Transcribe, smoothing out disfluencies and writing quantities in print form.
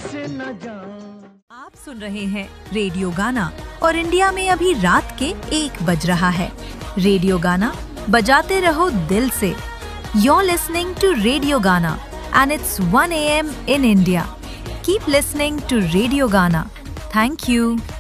से न जाऊं। आप सुन रहे हैं रेडियो गाना और इंडिया में अभी रात के 1 बज रहा है। रेडियो गाना बजाते रहो दिल से। You're listening to Radio Gana and it's 1 a.m. in India. Keep listening to Radio Gana. Thank you.